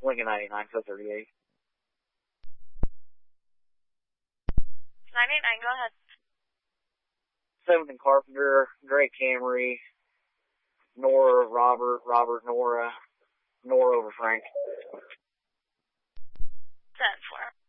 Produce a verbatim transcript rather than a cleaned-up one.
Lincoln ninety-nine, code thirty-eight. ninety-nine, go ahead. seventh and Carpenter, Gray Camry, Nora, Robert, Robert, Nora, Nora over Frank. ten four.